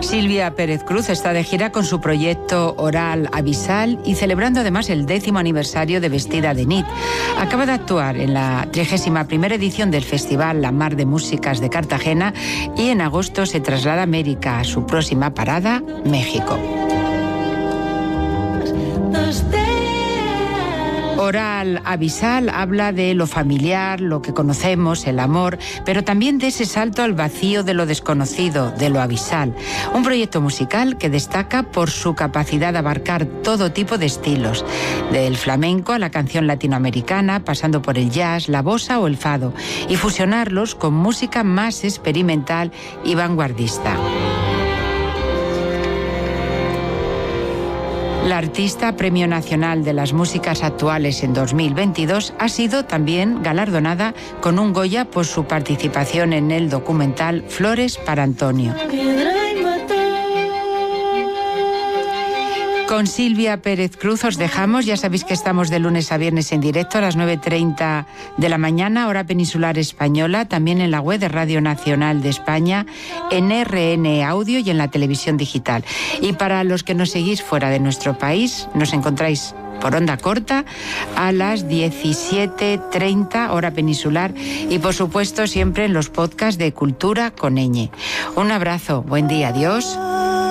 Silvia Pérez Cruz está de gira con su proyecto Oral Abisal y celebrando además el 10º aniversario de Vestida de Nit. Acaba de actuar en la 31ª edición del Festival La Mar de Músicas de Cartagena y en agosto se traslada a América, a su próxima parada, México. Oral Abisal habla de lo familiar, lo que conocemos, el amor, pero también de ese salto al vacío de lo desconocido, de lo abisal. Un proyecto musical que destaca por su capacidad de abarcar todo tipo de estilos, del flamenco a la canción latinoamericana, pasando por el jazz, la bossa o el fado, y fusionarlos con música más experimental y vanguardista. La artista Premio Nacional de las Músicas Actuales en 2022 ha sido también galardonada con un Goya por su participación en el documental Flores para Antonio. Con Silvia Pérez Cruz os dejamos. Ya sabéis que estamos de lunes a viernes en directo a las 9:30 de la mañana, hora peninsular española, también en la web de Radio Nacional de España, en RN Audio y en la televisión digital. Y para los que nos seguís fuera de nuestro país, nos encontráis por onda corta a las 17:30 hora peninsular y por supuesto siempre en los podcasts de Cultura con Ñ. Un abrazo, buen día, adiós.